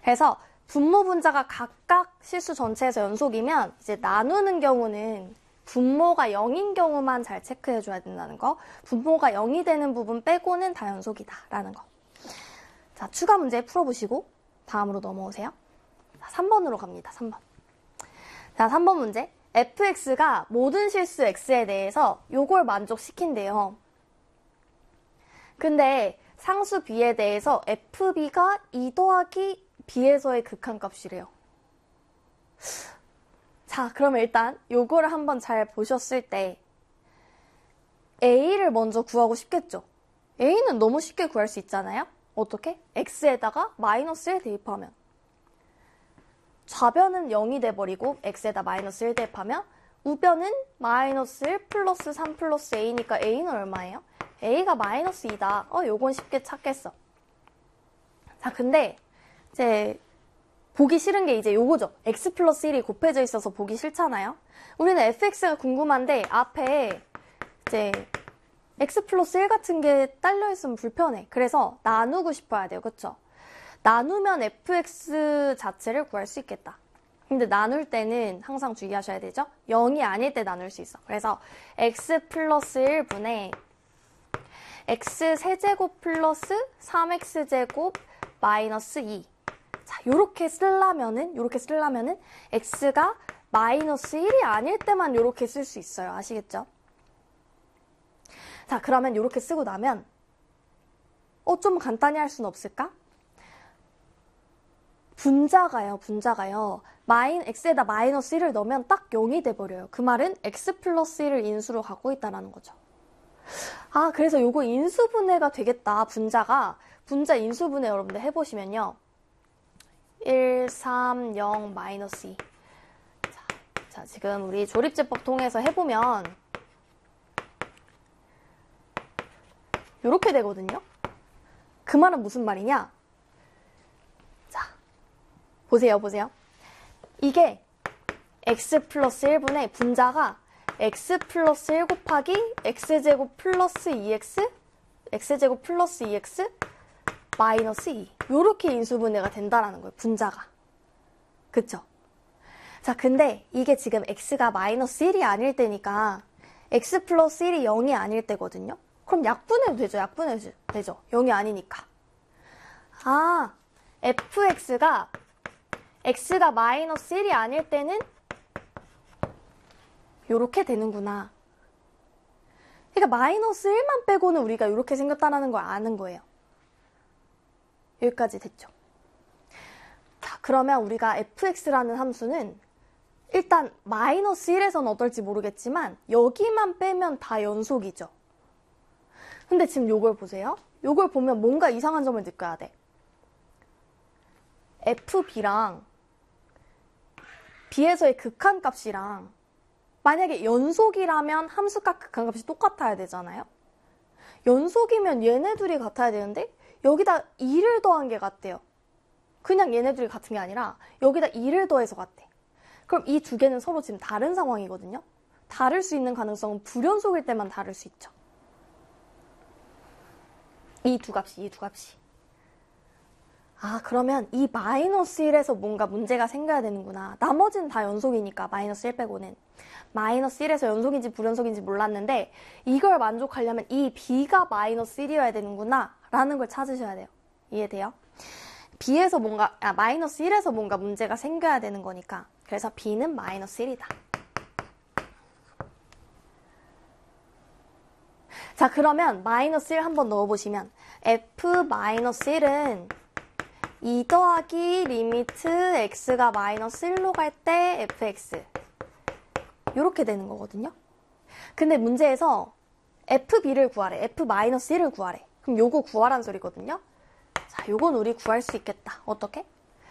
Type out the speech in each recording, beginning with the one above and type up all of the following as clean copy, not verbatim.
그래서 분모 분자가 각각 실수 전체에서 연속이면 이제 나누는 경우는 분모가 0인 경우만 잘 체크해줘야 된다는 거. 분모가 0이 되는 부분 빼고는 다 연속이다 라는 거. 자, 추가 문제 풀어보시고 다음으로 넘어오세요. 자, 3번으로 갑니다. 3번. 자, 3번 문제. fx가 모든 실수 x에 대해서 요걸 만족시킨대요. 근데 상수 b에 대해서 fb가 2 더하기 b에서의 극한값이래요. 자, 그럼 일단 요거를 한번 잘 보셨을 때 a를 먼저 구하고 싶겠죠? a는 너무 쉽게 구할 수 있잖아요? 어떻게? x에다가 마이너스 1 대입하면 좌변은 0이 돼버리고 x에다 마이너스 1 대입하면 우변은 마이너스 1 플러스 3 플러스 a니까 a는 얼마예요? a가 마이너스 2다. 요건 쉽게 찾겠어. 자, 근데 이제 보기 싫은 게 이제 요거죠. x 플러스 1이 곱해져 있어서 보기 싫잖아요. 우리는 fx가 궁금한데 앞에 이제 x 플러스 1 같은 게 딸려 있으면 불편해. 그래서 나누고 싶어야 돼요. 그쵸? 나누면 fx 자체를 구할 수 있겠다. 근데 나눌 때는 항상 주의하셔야 되죠? 0이 아닐 때 나눌 수 있어. 그래서 x 플러스 1분의 x 세제곱 플러스 3x제곱 마이너스 2. 자, 요렇게 쓰려면은 x가 마이너스 1이 아닐 때만 요렇게 쓸 수 있어요. 아시겠죠? 자, 그러면 요렇게 쓰고 나면 좀 간단히 할 수는 없을까? 분자가요. x에다 마이너스 1을 넣으면 딱 0이 돼버려요. 그 말은 x 플러스 1을 인수로 갖고 있다는 거죠. 아, 그래서 요거 인수분해가 되겠다. 분자 인수분해 여러분들 해보시면요. 1, 3, 0, 마이너스 2. 자, 지금 우리 조립제법 통해서 해보면 요렇게 되거든요. 그 말은 무슨 말이냐? 자, 보세요. 이게 x 플러스 1분의 분자가 x 플러스 1 곱하기 x제곱 플러스 2x, x제곱 플러스 2x, 마이너스 2. 요렇게 인수분해가 된다라는 거예요. 분자가. 그쵸? 자, 근데 이게 지금 x가 마이너스 1이 아닐 때니까 x 플러스 1이 0이 아닐 때거든요. 그럼 약분해도 되죠. 0이 아니니까. 아, fx가 마이너스 1이 아닐 때는 요렇게 되는구나. 그러니까 마이너스 1만 빼고는 우리가 요렇게 생겼다는 걸 아는 거예요. 여기까지 됐죠. 자, 그러면 우리가 fx라는 함수는 일단 마이너스 1에서는 어떨지 모르겠지만 여기만 빼면 다 연속이죠. 근데 지금 요걸 보세요. 요걸 보면 뭔가 이상한 점을 느껴야 돼. fb랑 b에서의 극한값이랑 만약에 연속이라면 함수값 극한값이 똑같아야 되잖아요. 연속이면 얘네 둘이 같아야 되는데 여기다 2를 더한 게 같대요. 그냥 얘네 둘이 같은 게 아니라 여기다 2를 더해서 같대. 그럼 이 두 개는 서로 지금 다른 상황이거든요. 다를 수 있는 가능성은 불연속일 때만 다를 수 있죠. 이 두 값이. 아, 그러면 이 마이너스 1에서 뭔가 문제가 생겨야 되는구나. 나머지는 다 연속이니까 마이너스 1 빼고는. 마이너스 1에서 연속인지 불연속인지 몰랐는데 이걸 만족하려면 이 b가 마이너스 1이어야 되는구나 라는 걸 찾으셔야 돼요. 이해돼요? 마이너스 1에서 뭔가 문제가 생겨야 되는 거니까. 그래서 b는 마이너스 1이다. 자, 그러면 마이너스 1 한번 넣어보시면 f-1은 2 더하기 리미트 x가 마이너스 1로 갈 때 fx 이렇게 되는 거거든요. 근데 문제에서 fb를 구하래. f-1을 구하래. 그럼 요거 구하란 소리거든요. 자, 요건 우리 구할 수 있겠다. 어떻게?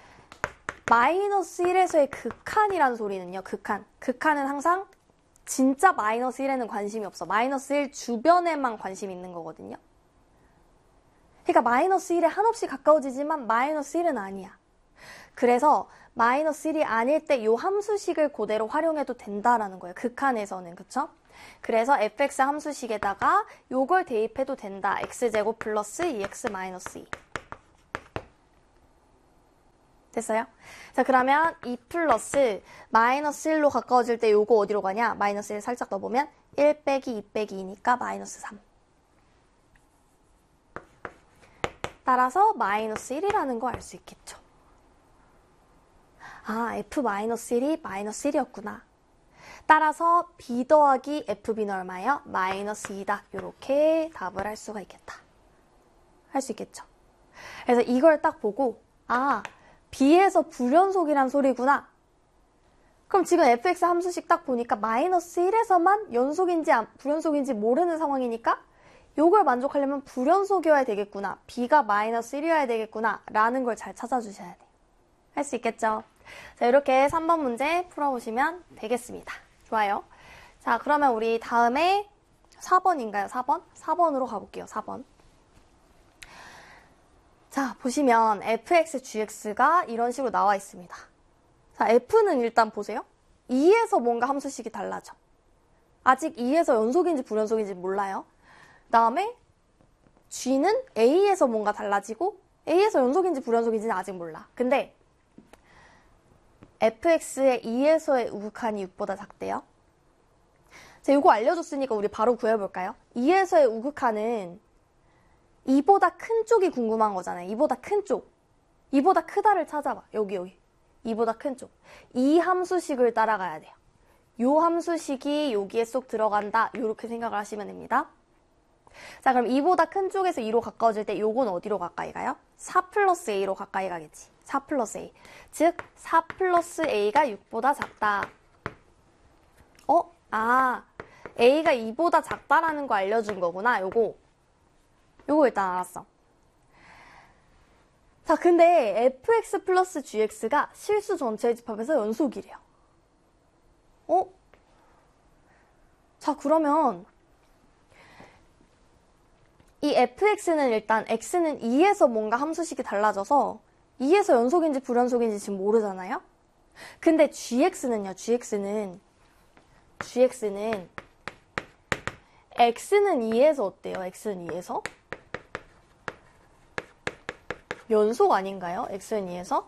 마이너스 1에서의 극한이란 소리는요. 극한은 항상 진짜 마이너스 1에는 관심이 없어. 마이너스 1 주변에만 관심이 있는 거거든요. 그러니까 마이너스 1에 한없이 가까워지지만 마이너스 1은 아니야. 그래서 마이너스 1이 아닐 때 이 함수식을 그대로 활용해도 된다라는 거예요. 극한에서는. 그쵸? 그래서 fx 함수식에다가 요걸 대입해도 된다. x제곱 플러스 2x 마이너스 2. 됐어요? 자, 그러면 2 플러스 마이너스 1로 가까워질 때 요거 어디로 가냐? 마이너스 1 살짝 넣어보면 1 빼기 2 빼기 2니까 마이너스 3. 따라서 마이너스 1이라는 거 알 수 있겠죠. 아, f-1이 마이너스 1이었구나. 따라서 b 더하기 fb는 얼마예요? 마이너스 2다. 이렇게 답을 할 수가 있겠다. 할 수 있겠죠. 그래서 이걸 딱 보고 아, b에서 불연속이란 소리구나. 그럼 지금 fx 함수식 딱 보니까 마이너스 1에서만 연속인지 불연속인지 모르는 상황이니까 요걸 만족하려면 불연속이어야 되겠구나. b가 마이너스 1이어야 되겠구나. 라는 걸 잘 찾아주셔야 돼요. 할 수 있겠죠? 자, 이렇게 3번 문제 풀어보시면 되겠습니다. 좋아요. 자, 그러면 우리 다음에 4번인가요? 4번? 4번으로 가볼게요. 4번. 자, 보시면 fx, gx가 이런 식으로 나와 있습니다. 자, f는 일단 보세요. 2에서 뭔가 함수식이 달라져. 아직 2에서 연속인지 불연속인지 몰라요. 그 다음에 g는 a에서 뭔가 달라지고 a에서 연속인지 불연속인지는 아직 몰라. 근데 fx의 2에서의 우극한이 6보다 작대요. 자, 이거 알려줬으니까 우리 바로 구해볼까요? 2에서의 우극한은 2보다 큰 쪽이 궁금한 거잖아요. 2보다 큰 쪽. 2보다 크다를 찾아봐. 여기. 2보다 큰 쪽. 이 함수식을 따라가야 돼요. 요 함수식이 여기에 쏙 들어간다. 요렇게 생각을 하시면 됩니다. 자, 그럼 2보다 큰 쪽에서 2로 가까워질 때 요건 어디로 가까이 가요? 4 플러스 a로 가까이 가겠지. 4 플러스 a. 즉, 4 플러스 a가 6보다 작다. a가 2보다 작다라는 거 알려준 거구나. 요거 일단 알았어. 자, 근데 fx 플러스 gx가 실수 전체의 집합에서 연속이래요. 자, 그러면 이 fx는 일단 x는 2에서 뭔가 함수식이 달라져서 2에서 연속인지 불연속인지 지금 모르잖아요? 근데 gx는요, gx는 x는 2에서 어때요? x는 2에서? 연속 아닌가요? x는 2에서?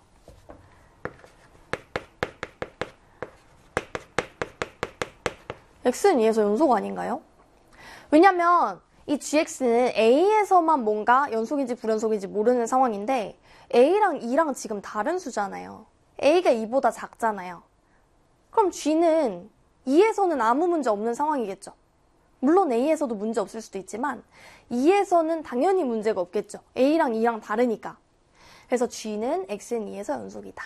x는 2에서 연속 아닌가요? 왜냐면 이 gx는 a에서만 뭔가 연속인지 불연속인지 모르는 상황인데 a랑 2랑 지금 다른 수잖아요. a가 2보다 작잖아요. 그럼 g는 2에서는 아무 문제 없는 상황이겠죠. 물론 a에서도 문제 없을 수도 있지만 2에서는 당연히 문제가 없겠죠. a랑 2랑 다르니까. 그래서 g는 x는 2에서 연속이다.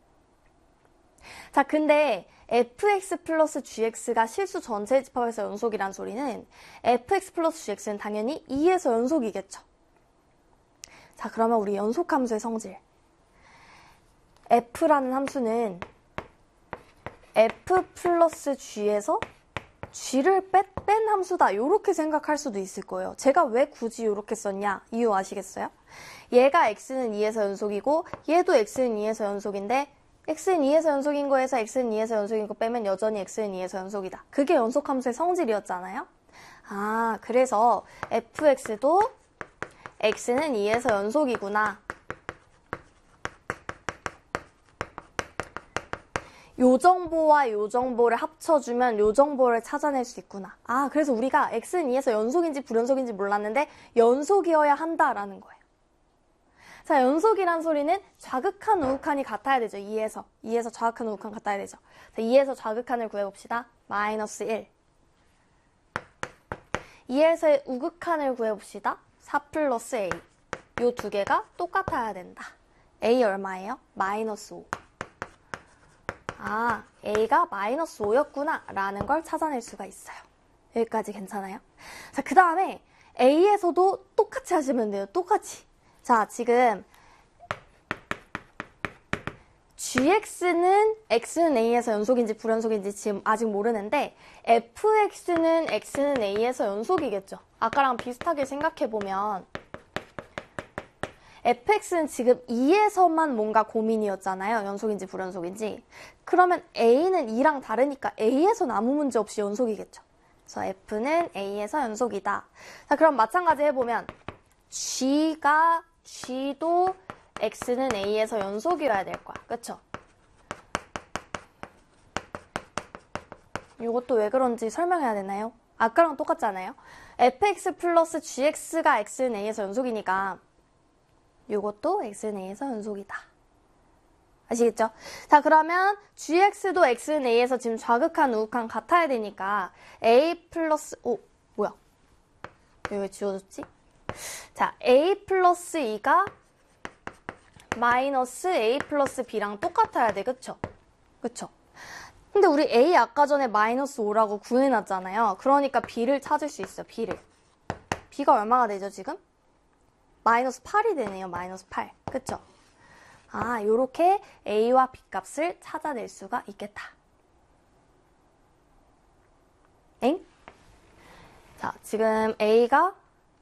자, 근데 fx 플러스 gx가 실수 전체 집합에서 연속이란 소리는 fx 플러스 gx는 당연히 2에서 연속이겠죠. 자, 그러면 우리 연속함수의 성질. f라는 함수는 f 플러스 g에서 g를 뺀 함수다. 이렇게 생각할 수도 있을 거예요. 제가 왜 굳이 이렇게 썼냐? 이유 아시겠어요? 얘가 x는 2에서 연속이고 얘도 x는 2에서 연속인데 x는 2에서 연속인 거에서 x는 2에서 연속인 거 빼면 여전히 x는 2에서 연속이다. 그게 연속함수의 성질이었잖아요. 아, 그래서 fx도 x는 2에서 연속이구나. 요 정보와 요 정보를 합쳐주면 요 정보를 찾아낼 수 있구나. 아, 그래서 우리가 x는 2에서 연속인지 불연속인지 몰랐는데 연속이어야 한다라는 거예요. 자, 연속이란 소리는 좌극한 우극한이 같아야 되죠. 2에서 좌극한 우극한 같아야 되죠. 자, 2에서 좌극한을 구해봅시다. 마이너스 1. 2에서의 우극한을 구해봅시다. 4 플러스 a. 요 두 개가 똑같아야 된다. a 얼마예요? 마이너스 5. 아, a가 마이너스 5였구나 라는 걸 찾아낼 수가 있어요. 여기까지 괜찮아요? 자, 그 다음에 a에서도 똑같이 하시면 돼요. 똑같이. 자, 지금 gx는 x는 a에서 연속인지 불연속인지 지금 아직 모르는데 fx는 x는 a에서 연속이겠죠. 아까랑 비슷하게 생각해보면 fx는 지금 2에서만 뭔가 고민이었잖아요. 연속인지 불연속인지. 그러면 a는 2랑 다르니까 a에서는 아무 문제 없이 연속이겠죠. 그래서 f는 a에서 연속이다. 자, 그럼 마찬가지 해보면 g도 x는 a에서 연속이어야 될 거야. 그쵸? 이것도 왜 그런지 설명해야 되나요? 아까랑 똑같잖아요. fx 플러스 gx가 x는 a에서 연속이니까 이것도 x는 a에서 연속이다. 아시겠죠? 자, 그러면 gx도 x는 a에서 지금 좌극한 우극한 같아야 되니까 a 플러스 뭐야? 왜 지워졌지? 자, a 플러스 2가 마이너스 a 플러스 b랑 똑같아야 돼. 그쵸? 그쵸? 근데 우리 a 아까 전에 마이너스 5라고 구해놨잖아요. 그러니까 b를 찾을 수 있어요. b를. b가 얼마가 되죠, 지금? 마이너스 8이 되네요. 마이너스 8. 그쵸? 아, 요렇게 a와 b 값을 찾아낼 수가 있겠다. 엥? 자, 지금 a가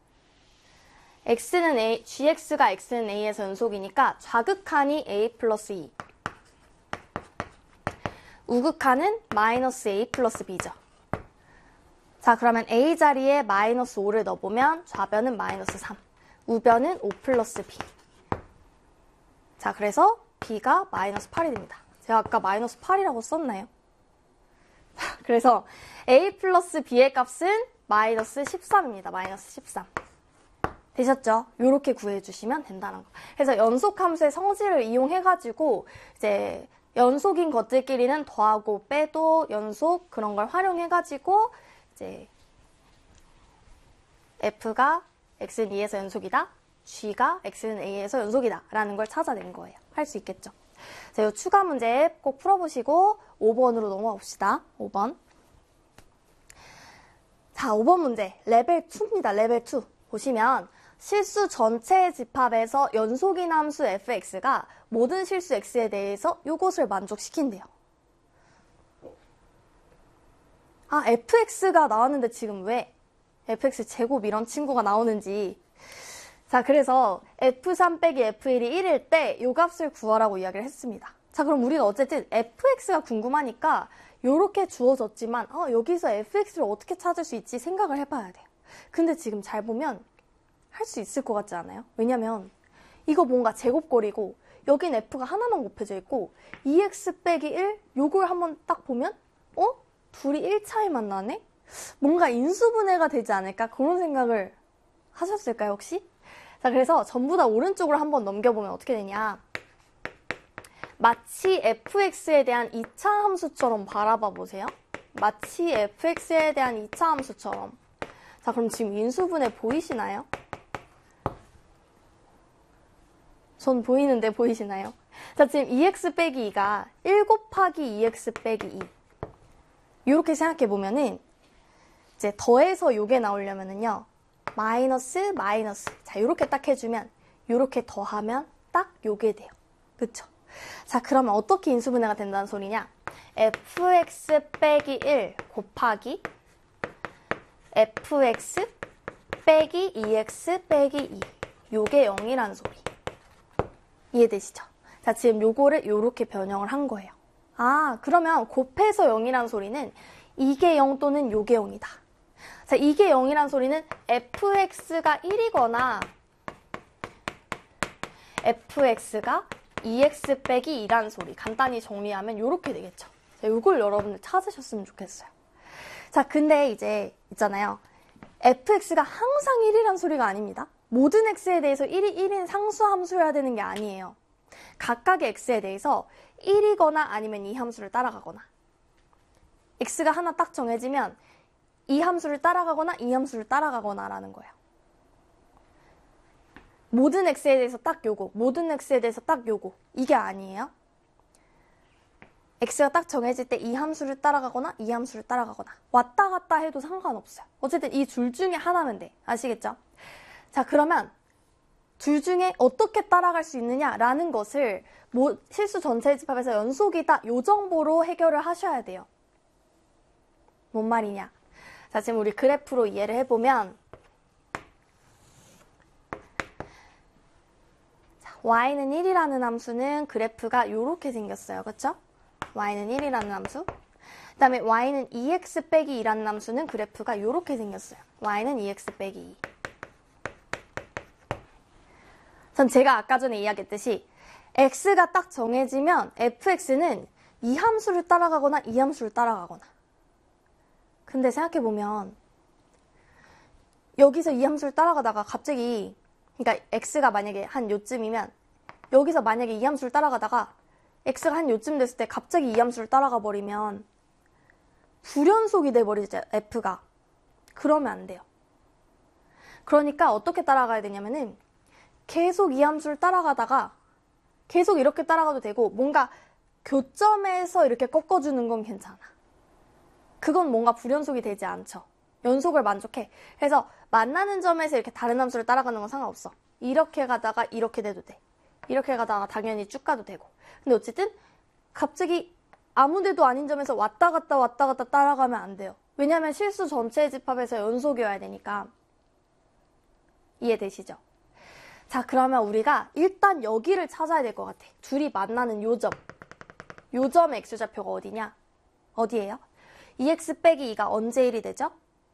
x는 a, gx가 x는 a에서 연속이니까 좌극한이 a 플러스 2. 우극한은 마이너스 a 플러스 b죠. 자, 그러면 a 자리에 마이너스 5를 넣어보면 좌변은 마이너스 3. 우변은 5 플러스 b. 자, 그래서 b가 마이너스 8이 됩니다. 제가 아까 마이너스 8이라고 썼나요? 그래서 a 플러스 b의 값은 마이너스 13입니다. 마이너스 13. 되셨죠? 이렇게 구해주시면 된다는 거. 그래서 연속함수의 성질을 이용해가지고 이제 연속인 것들끼리는 더하고 빼도 연속 그런 걸 활용해가지고 이제 f가 x는 2에서 연속이다. g가 x는 a에서 연속이다 라는 걸 찾아낸 거예요. 할 수 있겠죠? 자, 이 추가 문제 꼭 풀어보시고 5번으로 넘어가 봅시다. 5번. 자, 5번 문제 레벨 2입니다. 레벨 2 보시면 실수 전체의 집합에서 연속인 함수 fx가 모든 실수 x에 대해서 요것을 만족시킨대요. 아, fx가 나왔는데 지금 왜 fx 제곱 이런 친구가 나오는지. 자, 그래서 f3 빼기 f1이 1일 때 요 값을 구하라고 이야기를 했습니다. 자, 그럼 우리가 어쨌든 fx가 궁금하니까 요렇게 주어졌지만 여기서 fx를 어떻게 찾을 수 있지 생각을 해봐야 돼요. 근데 지금 잘 보면 할 수 있을 것 같지 않아요? 왜냐면 이거 뭔가 제곱꼴이고 여긴 f가 하나만 곱해져 있고 2x 빼기 1 요걸 한번 딱 보면 둘이 1 차이만 나네? 뭔가 인수분해가 되지 않을까? 그런 생각을 하셨을까요, 혹시? 자, 그래서 전부 다 오른쪽으로 한번 넘겨보면 어떻게 되냐. 마치 fx에 대한 2차 함수처럼 바라봐 보세요. 마치 fx에 대한 2차 함수처럼. 자, 그럼 지금 인수분해 보이시나요? 전 보이는데 보이시나요? 자, 지금 2x 빼기 2가 1 곱하기 2x 빼기 2. 이렇게 생각해보면은 이제 더해서 요게 나오려면은요. 마이너스 마이너스. 자, 요렇게 딱 해주면 요렇게 더하면 딱 요게 돼요. 그쵸? 자, 그러면 어떻게 인수분해가 된다는 소리냐? fx 빼기 1 곱하기 fx 빼기 2x 빼기 2. 요게 0이라는 소리. 이해되시죠? 자, 지금 요거를 요렇게 변형을 한 거예요. 아, 그러면 곱해서 0이라는 소리는 이게 0 또는 요게 0이다. 자, 이게 0이란 소리는 fx가 1이거나 fx가 2x 빼기 2란 소리. 간단히 정리하면 이렇게 되겠죠. 자, 이걸 여러분들 찾으셨으면 좋겠어요. 자, 근데 이제 있잖아요. fx가 항상 1이란 소리가 아닙니다. 모든 x에 대해서 1이 1인 상수함수여야 되는 게 아니에요. 각각의 x에 대해서 1이거나 아니면 이 함수를 따라가거나. x가 하나 딱 정해지면 이 함수를 따라가거나 이 함수를 따라가거나 라는 거예요. 모든 x에 대해서 딱 요거, 모든 x에 대해서 딱 요거. 이게 아니에요. x가 딱 정해질 때 이 함수를 따라가거나 이 함수를 따라가거나 왔다 갔다 해도 상관없어요. 어쨌든 이 둘 중에 하나면 돼. 아시겠죠? 자, 그러면 둘 중에 어떻게 따라갈 수 있느냐라는 것을 실수 전체의 집합에서 연속이다 요 정보로 해결을 하셔야 돼요. 뭔 말이냐? 자, 지금 우리 그래프로 이해를 해보면 자, y는 1이라는 함수는 그래프가 이렇게 생겼어요. 그쵸? y는 1이라는 함수. 그 다음에 y는 2x 빼기 2라는 함수는 그래프가 이렇게 생겼어요. y는 2x 빼기 2. 전 제가 아까 전에 이야기했듯이 x가 딱 정해지면 fx는 이 함수를 따라가거나 이 함수를 따라가거나. 근데 생각해보면 여기서 이 함수를 따라가다가 갑자기, 그러니까 x가 만약에 한 요쯤이면 여기서 만약에 이 함수를 따라가다가 x가 한 요쯤 됐을 때 갑자기 이 함수를 따라가 버리면 불연속이 돼버리죠, f가. 그러면 안 돼요. 그러니까 어떻게 따라가야 되냐면은 계속 이 함수를 따라가다가 계속 이렇게 따라가도 되고, 뭔가 교점에서 이렇게 꺾어주는 건 괜찮아. 그건 뭔가 불연속이 되지 않죠. 연속을 만족해. 그래서 만나는 점에서 이렇게 다른 함수를 따라가는 건 상관없어. 이렇게 가다가 이렇게 돼도 돼. 이렇게 가다가 당연히 쭉 가도 되고. 근데 어쨌든 갑자기 아무 데도 아닌 점에서 왔다 갔다 따라가면 안 돼요. 왜냐면 실수 전체의 집합에서 연속이어야 되니까. 이해되시죠? 자, 그러면 우리가 일단 여기를 찾아야 될 것 같아. 둘이 만나는 요점. 요점의 x좌표가 어디냐? 어디예요? 2x 빼기 2가 언제 1이 되죠?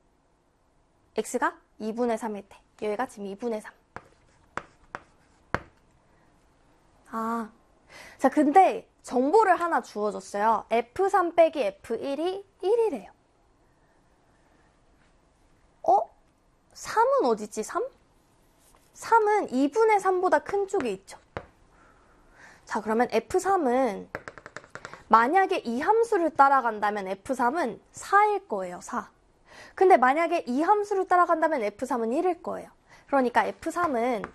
x가 2분의 3일 때. 여기가 지금 2분의 3. 아, 자, 근데 정보를 하나 주어줬어요. f3 빼기 f1이 1이래요. 3은 어디지? 3? 3은 2분의 3보다 큰 쪽에 있죠. 자, 그러면 f3은 만약에 이 함수를 따라간다면 f3은 4일 거예요. 4. 근데 만약에 이 함수를 따라간다면 f3은 1일 거예요. 그러니까 f3은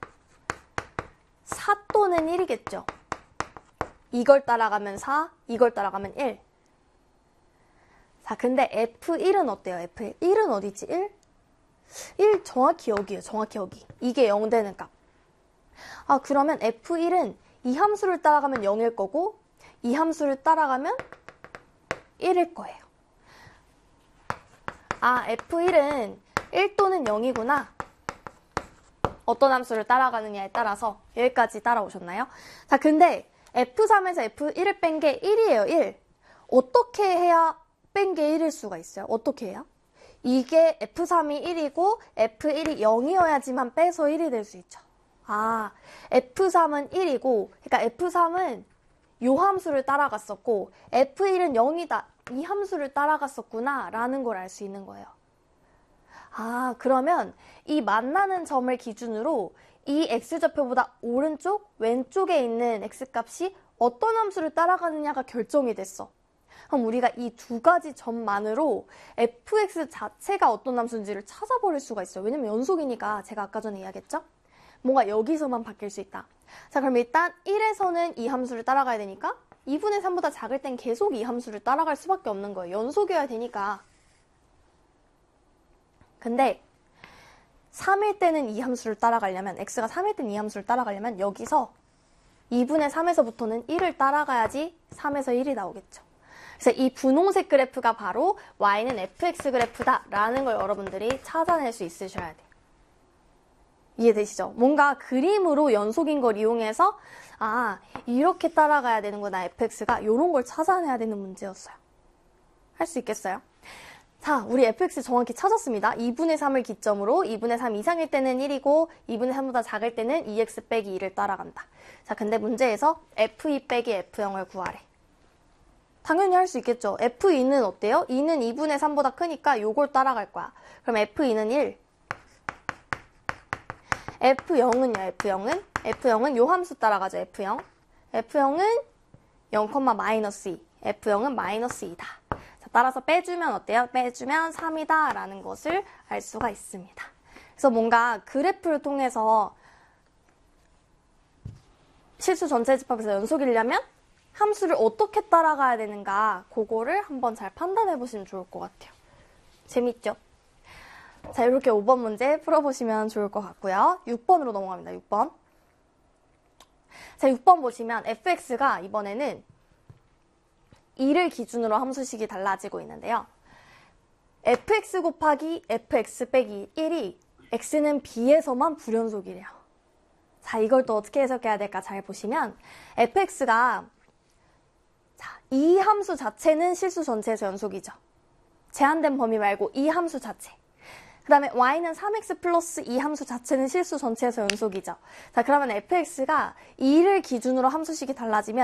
4 또는 1이겠죠. 이걸 따라가면 4, 이걸 따라가면 1. 자, 근데 f1은 어때요? f1은 어디지? 1 정확히 여기예요. 정확히 여기. 이게 0 되는 값. 아, 그러면 f1은 이 함수를 따라가면 0일 거고 이 함수를 따라가면 1일 거예요. 아, f1은 1 또는 0이구나. 어떤 함수를 따라가느냐에 따라서 여기까지 따라오셨나요? 자, 근데 f3에서 f1을 뺀 게 1이에요. 1. 어떻게 해야 뺀 게 1일 수가 있어요? 어떻게 해요? 이게 f3이 1이고 f1이 0이어야지만 빼서 1이 될 수 있죠. 아, f3은 1이고, 그러니까 f3은 이 함수를 따라갔었고 f1은 0이다. 이 함수를 따라갔었구나 라는 걸 알 수 있는 거예요. 아, 그러면 이 만나는 점을 기준으로 이 x좌표보다 오른쪽, 왼쪽에 있는 x값이 어떤 함수를 따라가느냐가 결정이 됐어. 그럼 우리가 이 두 가지 점만으로 fx 자체가 어떤 함수인지를 찾아버릴 수가 있어요. 왜냐면 연속이니까 제가 아까 전에 이야기했죠? 뭔가 여기서만 바뀔 수 있다. 자, 그럼 일단 1에서는 이 함수를 따라가야 되니까 2분의 3보다 작을 땐 계속 이 함수를 따라갈 수밖에 없는 거예요. 연속이어야 되니까. 근데 3일 때는 이 함수를 따라가려면, x가 3일 때는 이 함수를 따라가려면 여기서 2분의 3에서부터는 1을 따라가야지 3에서 1이 나오겠죠. 그래서 이 분홍색 그래프가 바로 y는 fx 그래프다라는 걸 여러분들이 찾아낼 수 있으셔야 돼요. 이해되시죠? 뭔가 그림으로 연속인 걸 이용해서 아, 이렇게 따라가야 되는구나, fx가. 이런 걸 찾아내야 되는 문제였어요. 할 수 있겠어요? 자, 우리 fx 정확히 찾았습니다. 2분의 3을 기점으로 2분의 3 이상일 때는 1이고 2분의 3보다 작을 때는 2x 빼기 2를 따라간다. 자, 근데 문제에서 f2 빼기 f0을 구하래. 당연히 할 수 있겠죠. f2는 어때요? 2는 2분의 3보다 크니까 요걸 따라갈 거야. 그럼 f2는 1. f0은요, F0은 요 함수 따라가죠, F0. F0은 0,-2. F0은 -2다. 자, 따라서 빼주면 어때요? 빼주면 3이다 라는 것을 알 수가 있습니다. 그래서 뭔가 그래프를 통해서 실수 전체 집합에서 연속이려면 함수를 어떻게 따라가야 되는가, 그거를 한번 잘 판단해 보시면 좋을 것 같아요. 재밌죠? 자, 이렇게 5번 문제 풀어보시면 좋을 것 같고요. 6번으로 넘어갑니다. 6번. 자, 6번 보시면 fx가 이번에는 2를 기준으로 함수식이 달라지고 있는데요. fx 곱하기 fx 빼기 1이 x는 b에서만 불연속이래요. 자, 이걸 또 어떻게 해석해야 될까 잘 보시면 fx가 자, 이 함수 자체는 실수 전체에서 연속이죠. 제한된 범위 말고 이 함수 자체. 그 다음에 y는 3x 플러스 이 함수 자체는 실수 전체에서 연속이죠. 자, 그러면 fx가 2를 기준으로 함수식이 달라지면